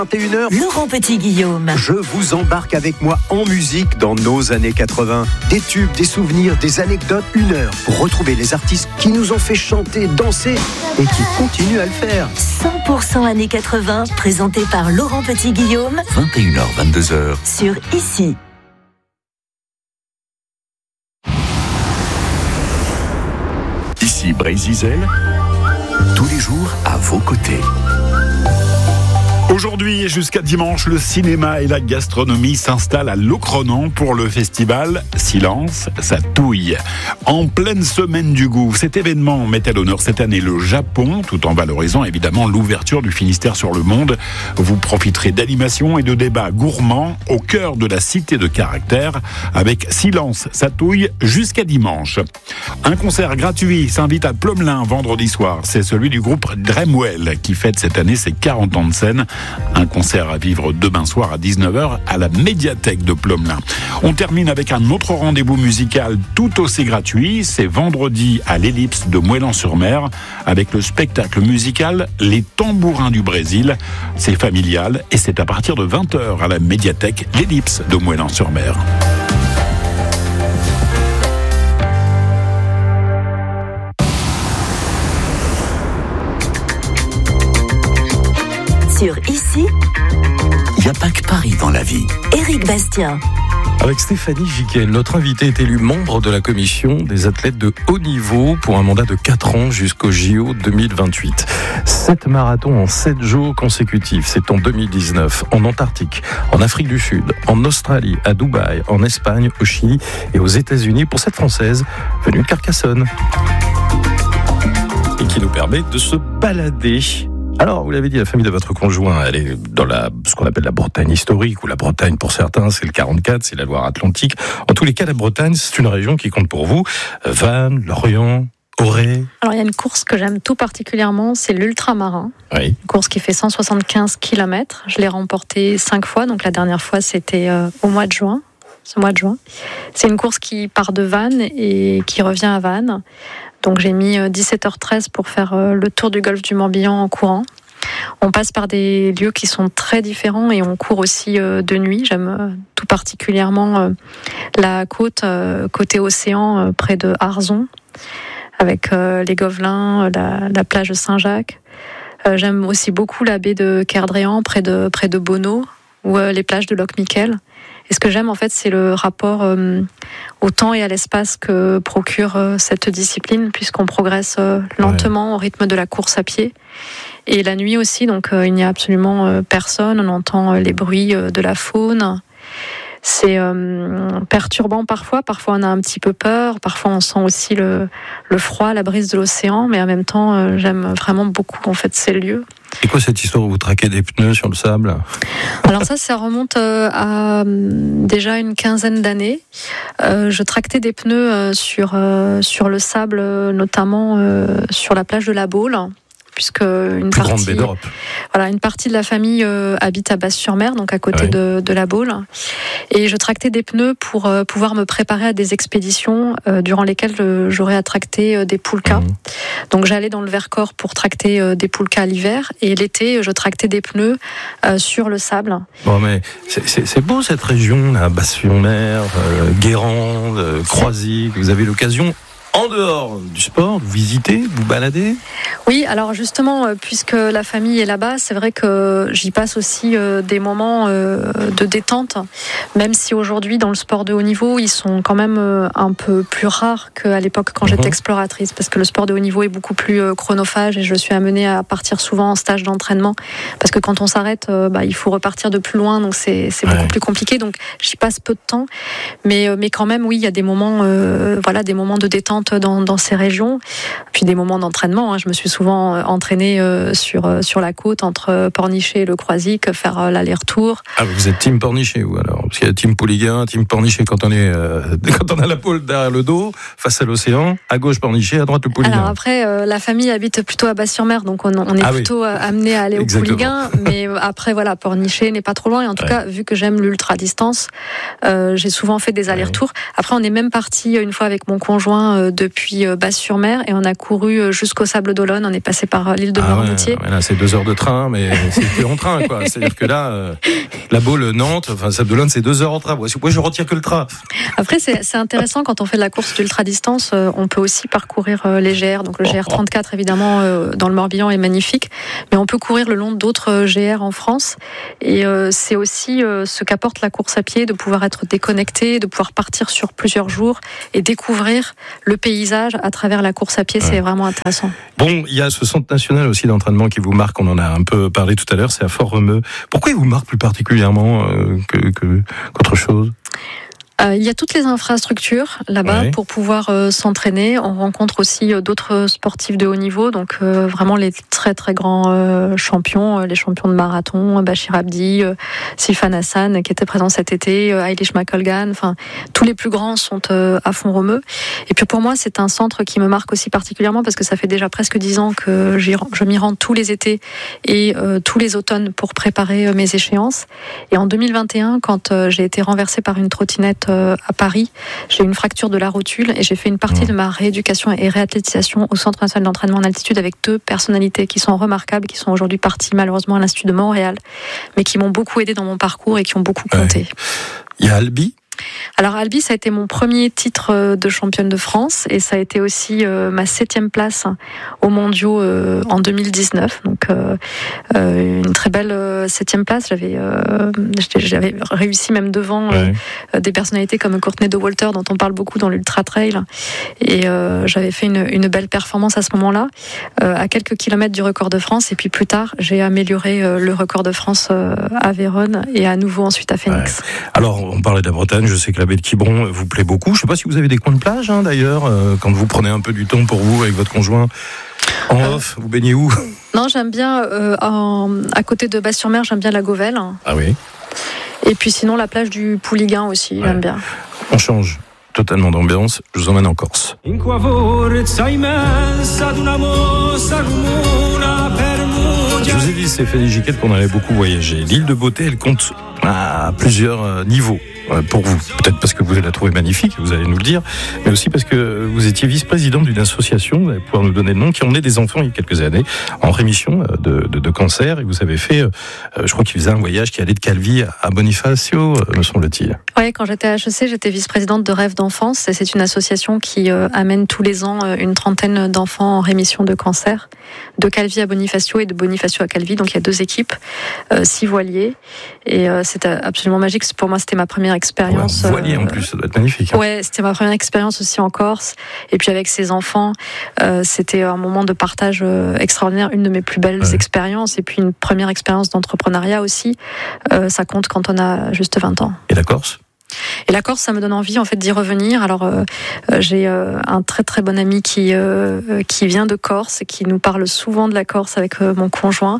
21h, Laurent Petit-Guillaume. je vous embarque avec moi en musique dans nos années 80. Des tubes, des souvenirs, des anecdotes, 1 heure pour retrouver les artistes qui nous ont fait chanter, danser et qui continuent à le faire. 100% années 80, présenté par Laurent Petit-Guillaume 21h, 22h. sur Ici. Ici Brésil, tous les jours à vos côtés. Aujourd'hui et jusqu'à dimanche, le cinéma et la gastronomie s'installent à Locronan pour le festival Silence, ça touille. En pleine semaine du goût, cet événement met à l'honneur cette année le Japon, tout en valorisant évidemment l'ouverture du Finistère sur le monde. Vous profiterez d'animations et de débats gourmands au cœur de la cité de caractère avec Silence, ça touille jusqu'à dimanche. Un concert gratuit s'invite à Plomelin vendredi soir. C'est celui du groupe Dremwell qui fête cette année ses 40 ans de scène. Un concert à vivre demain soir à 19h à la médiathèque de Plomelin. On termine avec un autre rendez-vous musical tout aussi gratuit. C'est vendredi à l'Ellipse de Moëlan-sur-Mer avec le spectacle musical Les Tambourins du Brésil. C'est familial et c'est à partir de 20h à la médiathèque l'Ellipse de Moëlan-sur-Mer. Sur Ici, Il n'y a pas que Paris dans la vie. Éric Bastien. Avec Stéphanie Giquel, notre invitée est élue membre de la commission des athlètes de haut niveau pour un mandat de 4 ans jusqu'au JO 2028. 7 marathons en 7 jours consécutifs, c'est en 2019, en Antarctique, en Afrique du Sud, en Australie, à Dubaï, en Espagne, au Chili et aux États-Unis pour cette Française venue de Carcassonne. Et qui nous permet de se balader. Alors, vous l'avez dit, la famille de votre conjoint, elle est dans ce qu'on appelle la Bretagne historique, ou la Bretagne pour certains, c'est le 44, c'est la Loire-Atlantique. En tous les cas, la Bretagne, c'est une région qui compte pour vous. Vannes, Lorient, Auray. Alors, il y a une course que j'aime tout particulièrement, c'est l'ultramarin. Oui. Une course qui fait 175 km. Je l'ai remportée 5 fois, donc la dernière fois, c'était au mois de juin. Ce mois de juin. C'est une course qui part de Vannes et qui revient à Vannes. Donc j'ai mis 17h13 pour faire le tour du golfe du Morbihan en courant. On passe par des lieux qui sont très différents et on court aussi de nuit. J'aime tout particulièrement la côte, côté océan, près de Arzon, avec les Govelins, la plage de Saint-Jacques. J'aime aussi beaucoup la baie de Kerdréan, près de Bono, ou les plages de Loch-Miquel. Et ce que j'aime, en fait, c'est le rapport au temps et à l'espace que procure cette discipline, puisqu'on progresse lentement au rythme de la course à pied. Et la nuit aussi, donc il n'y a absolument personne, on entend les bruits de la faune. C'est perturbant parfois on a un petit peu peur, parfois on sent aussi le froid, la brise de l'océan, mais en même temps, j'aime vraiment beaucoup, en fait, ces lieux. Et quoi cette histoire où vous traquez des pneus sur le sable ? Alors ça remonte à déjà une quinzaine d'années. Je tractais des pneus sur le sable, notamment sur la plage de la Baule, puisque une partie de la famille habite à Basse-sur-Mer, donc à côté de la Baule. Et je tractais des pneus pour pouvoir me préparer à des expéditions durant lesquelles j'aurais à tracter des poulkas. Donc j'allais dans le Vercors pour tracter des poulkas l'hiver, et l'été je tractais des pneus sur le sable. Bon, mais c'est beau cette région, là, Basse-sur-Mer, Guérande, Croisic. Vous avez l'occasion, en dehors du sport, vous visitez, vous baladez ? Oui, alors justement, puisque la famille est là-bas, c'est vrai que j'y passe aussi des moments de détente, même si aujourd'hui, dans le sport de haut niveau, ils sont quand même un peu plus rares qu'à l'époque quand j'étais exploratrice, parce que le sport de haut niveau est beaucoup plus chronophage et je suis amenée à partir souvent en stage d'entraînement, parce que quand on s'arrête, il faut repartir de plus loin, donc c'est beaucoup plus compliqué, donc j'y passe peu de temps, mais quand même, oui, il y a des moments, des moments de détente dans ces régions, puis des moments d'entraînement. Je me suis souvent entraînée sur la côte entre Pornichet et le Croisic, faire l'aller-retour. Ah, vous êtes team Pornichet, vous alors ? Parce qu'il y a team Pouliguen, team Pornichet quand on a la pôle derrière le dos, face à l'océan, à gauche Pornichet, à droite le Pouliguen. Alors après, la famille habite plutôt à Basse-sur-Mer, donc on est plutôt amené à aller au Pouliguen, mais après voilà, Pornichet n'est pas trop loin, et en tout cas, vu que j'aime l'ultra-distance, j'ai souvent fait des allers-retours. Après, on est même parti une fois avec mon conjoint depuis Basse-sur-Mer et on a couru jusqu'au Sables-d'Olonne. On est passé par l'île de Noirmoutier. Ouais, là, c'est 2 heures de train, mais c'est que en train, quoi. C'est-à-dire que là, la Baule, Nantes, enfin, Sables-d'Olonne, c'est 2 heures en train. Moi, je retire que le train. Après, c'est intéressant quand on fait de la course d'ultra-distance, on peut aussi parcourir les GR. Donc le GR34, évidemment, dans le Morbihan est magnifique, mais on peut courir le long d'autres GR en France. Et c'est aussi ce qu'apporte la course à pied, de pouvoir être déconnecté, de pouvoir partir sur plusieurs jours et découvrir le paysage à travers la course à pied. C'est vraiment intéressant. Bon, il y a ce centre national aussi d'entraînement qui vous marque, on en a un peu parlé tout à l'heure, c'est à Fort-Romeu. Pourquoi il vous marque plus particulièrement qu'autre chose ? Il y a toutes les infrastructures là-bas pour pouvoir s'entraîner. On rencontre aussi d'autres sportifs de haut niveau, donc vraiment les très très grands champions, les champions de marathon, Bachir Abdi, Sifan Hassan qui était présent cet été, Eilish McColgan, enfin tous les plus grands sont à Font-Romeu. Et puis pour moi c'est un centre qui me marque aussi particulièrement parce que ça fait déjà presque 10 ans que je m'y rends tous les étés et tous les automnes pour préparer mes échéances. Et en 2021, quand j'ai été renversée par une trottinette à Paris, j'ai eu une fracture de la rotule et j'ai fait une partie de ma rééducation et réathlétisation au Centre national d'entraînement en altitude avec 2 personnalités qui sont remarquables, qui sont aujourd'hui parties malheureusement à l'Institut de Montréal, mais qui m'ont beaucoup aidé dans mon parcours et qui ont beaucoup compté. Il y a Albi. Alors Albi, ça a été mon premier titre de championne de France et ça a été aussi ma 7e place aux mondiaux en 2019. Donc une très belle 7e place. J'avais réussi même devant des personnalités comme Courtney Dauwalter dont on parle beaucoup dans l'Ultra Trail. Et j'avais fait une belle performance à ce moment-là, à quelques kilomètres du record de France. Et puis plus tard, j'ai amélioré le record de France à Vérone et à nouveau ensuite à Phoenix. Ouais. Alors on parlait de la Bretagne. Je sais que la baie de Quiberon vous plaît beaucoup. Je ne sais pas si vous avez des coins de plage, d'ailleurs, quand vous prenez un peu du temps pour vous avec votre conjoint. En off, vous baignez où ? Non, j'aime bien, à côté de Basse-sur-Mer, j'aime bien la Gauvelle. Ah oui. Et puis sinon, la plage du Pouliguen aussi, j'aime bien. On change totalement d'ambiance, je vous emmène en Corse. Je vous ai dit, Stéphanie Giquette, qu'on allait beaucoup voyager. L'île de Beauté, elle compte à plusieurs niveaux pour vous. Peut-être parce que vous la trouvez magnifique, vous allez nous le dire, mais aussi parce que vous étiez vice-présidente d'une association, vous allez pouvoir nous donner le nom, qui emmenait des enfants il y a quelques années en rémission de cancer. Et vous avez fait, je crois qu'il faisait un voyage qui allait de Calvi à Bonifacio, me semble-t-il. Oui, quand j'étais à HEC, j'étais vice-présidente de Rêve d'enfance. Et c'est une association qui amène tous les ans une trentaine d'enfants en rémission de cancer, de Calvi à Bonifacio et de Bonifacio à Calvi. Donc il y a 2 équipes, 6 voiliers. Et c'était absolument magique. Pour moi, c'était ma première expérience. Voilier en plus, ça doit être magnifique. Ouais, c'était ma première expérience aussi en Corse. Et puis avec ces enfants, c'était un moment de partage extraordinaire, une de mes plus belles expériences. Et puis une première expérience d'entrepreneuriat aussi. Ça compte quand on a juste 20 ans. Et la Corse ? Et la Corse, ça me donne envie en fait d'y revenir. Alors j'ai un très très bon ami qui vient de Corse et qui nous parle souvent de la Corse avec mon conjoint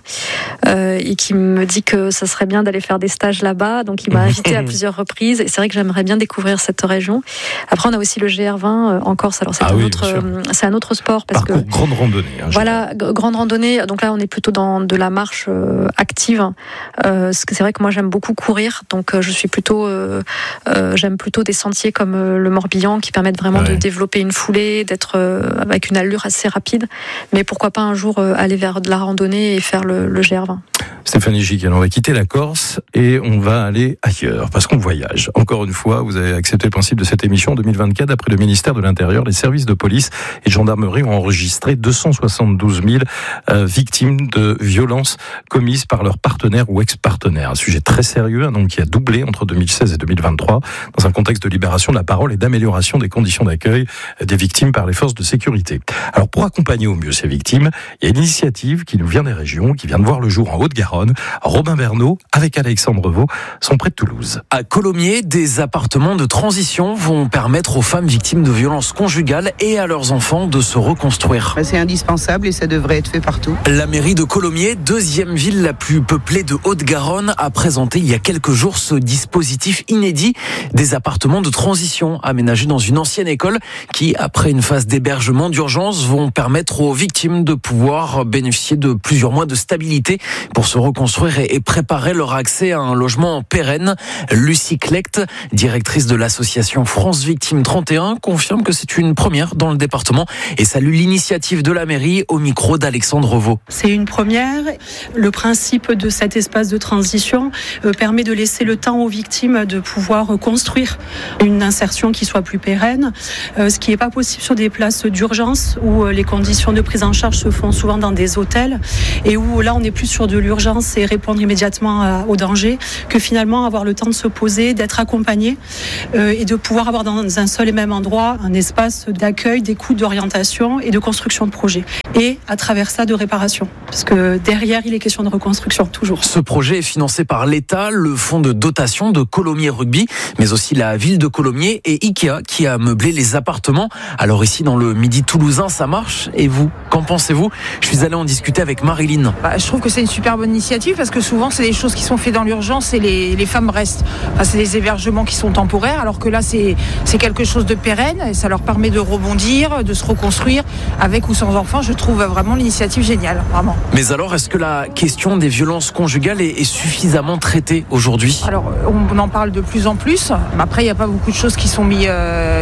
et qui me dit que ça serait bien d'aller faire des stages là-bas. Donc il m'a invité à plusieurs reprises et c'est vrai que j'aimerais bien découvrir cette région. Après on a aussi le GR20 en Corse. Alors c'est c'est un autre sport parce que grande randonnée. Voilà, grande randonnée. Donc là on est plutôt dans de la marche active. Parce que c'est vrai que moi j'aime beaucoup courir, donc je suis plutôt j'aime plutôt des sentiers comme le Morbihan qui permettent vraiment de développer une foulée, d'être avec une allure assez rapide. Mais pourquoi pas un jour aller vers de la randonnée et faire le GR20. Stéphanie Giquel, on va quitter la Corse et on va aller ailleurs parce qu'on voyage. Encore une fois, vous avez accepté le principe de cette émission en 2024. D'après le ministère de l'Intérieur, les services de police et de gendarmerie ont enregistré 272 000 victimes de violences commises par leurs partenaires ou ex-partenaires. Un sujet très sérieux, un nombre qui a doublé entre 2016 et 2023 dans un contexte de libération de la parole et d'amélioration des conditions d'accueil des victimes par les forces de sécurité. Alors pour accompagner au mieux ces victimes, il y a une initiative qui nous vient des régions, qui vient de voir le jour en Haute-Garonne. Robin Bernot, avec Alexandre Vaux, sont près de Toulouse. À Colomiers, des appartements de transition vont permettre aux femmes victimes de violences conjugales et à leurs enfants de se reconstruire. C'est indispensable et ça devrait être fait partout. La mairie de Colomiers, deuxième ville la plus peuplée de Haute-Garonne, a présenté il y a quelques jours ce dispositif inédit, des appartements de transition aménagés dans une ancienne école qui, après une phase d'hébergement d'urgence, vont permettre aux victimes de pouvoir bénéficier de plusieurs mois de stabilité pour se reconstruire et préparer leur accès à un logement pérenne. Lucie Klecht, directrice de l'association France Victimes 31, confirme que c'est une première dans le département et salue l'initiative de la mairie au micro d'Alexandre Vaux. C'est une première. Le principe de cet espace de transition permet de laisser le temps aux victimes de pouvoir construire une insertion qui soit plus pérenne, ce qui n'est pas possible sur des places d'urgence où les conditions de prise en charge se font souvent dans des hôtels et où là on est plus sur de l'urgence et répondre immédiatement au danger que finalement avoir le temps de se poser, d'être accompagné et de pouvoir avoir dans un seul et même endroit un espace d'accueil, d'écoute, d'orientation et de construction de projet. Et à travers ça de réparation. Parce que derrière il est question de reconstruction toujours. Ce projet est financé par l'État, le fonds de dotation de Colomiers Rugby, mais aussi la ville de Colomiers et Ikea qui a meublé les appartements. Alors ici dans le Midi toulousain ça marche et vous, qu'en pensez-vous? Je suis allé en discuter avec Marilyn. Je trouve que c'est une super bonne initiative parce que souvent c'est des choses qui sont faites dans l'urgence et les femmes restent. C'est des hébergements qui sont temporaires alors que là c'est quelque chose de pérenne et ça leur permet de rebondir, de se reconstruire avec ou sans enfants. Je trouve vraiment l'initiative géniale, vraiment. Mais alors est-ce que la question des violences conjugales est suffisamment traitée aujourd'hui? Alors on en parle de plus en plus, mais après il n'y a pas beaucoup de choses qui sont mis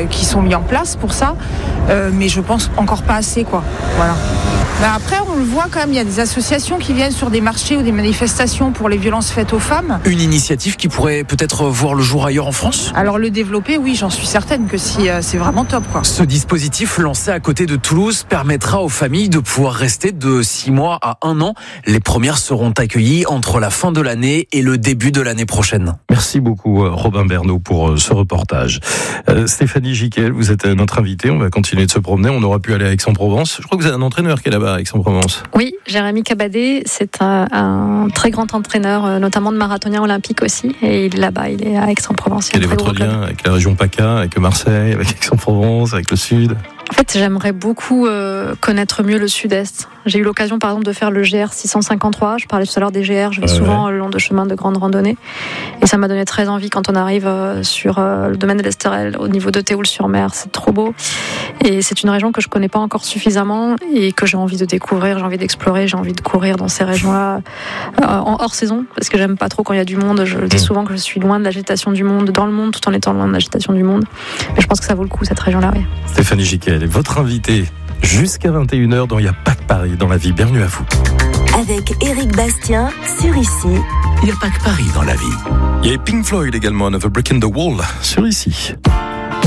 en place pour ça, mais je pense encore pas assez quoi. Voilà. Après, on le voit quand même, il y a des associations qui viennent sur des marchés ou des manifestations pour les violences faites aux femmes. Une initiative qui pourrait peut-être voir le jour ailleurs en France? Alors le développer, oui, j'en suis certaine que si c'est vraiment top, quoi. Ce dispositif lancé à côté de Toulouse permettra aux familles de pouvoir rester de 6 mois à 1 an. Les premières seront accueillies entre la fin de l'année et le début de l'année prochaine. Merci beaucoup Robin Bernot pour ce reportage. Stéphanie Giquel, vous êtes notre invitée, on va continuer de se promener, on aura pu aller à Aix-en-Provence. Je crois que vous avez un entraîneur qui est là-bas à Aix-en-Provence. Oui, Jérémy Cabadet, c'est un très grand entraîneur, notamment de marathonien olympique aussi, et il est là-bas, il est à Aix-en-Provence. Quel est votre lien avec la région PACA, avec Marseille, avec Aix-en-Provence, avec le Sud? En fait, j'aimerais beaucoup connaître mieux le Sud-Est. J'ai eu l'occasion, par exemple, de faire le GR 653. Je parlais tout à l'heure des GR. Je vais souvent le long de chemins de grande randonnée. Et ça m'a donné très envie quand on arrive sur le domaine de l'Esterel, au niveau de Théoul-sur-Mer. C'est trop beau. Et c'est une région que je connais pas encore suffisamment et que j'ai envie de découvrir, j'ai envie d'explorer, j'ai envie de courir dans ces régions-là en hors saison. Parce que j'aime pas trop quand il y a du monde. Je dis souvent que je suis loin de l'agitation du monde, dans le monde, tout en étant loin de l'agitation du monde. Mais je pense que ça vaut le coup, cette région-là, oui. Stéphanie Giquel est votre invitée jusqu'à 21h dans Il n'y a pas que Paris dans la vie. Bienvenue à vous. Avec Éric Bastien sur Ici. Il n'y a pas que Paris dans la vie. Il y a Pink Floyd également, Another Brick in the Wall sur Ici.